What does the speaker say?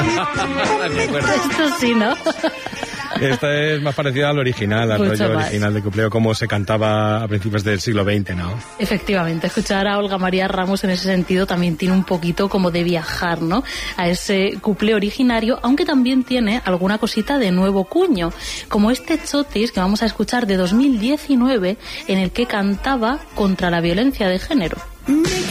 De acuerdo. Esto sí, ¿no? Esta es más parecida al original, al rollo original de cupleo, como se cantaba a principios del siglo XX, ¿no? Efectivamente, escuchar a Olga María Ramos en ese sentido también tiene un poquito como de viajar, ¿no? A ese cupleo originario, aunque también tiene alguna cosita de nuevo cuño, como este Chotis que vamos a escuchar de 2019, en el que cantaba contra la violencia de género.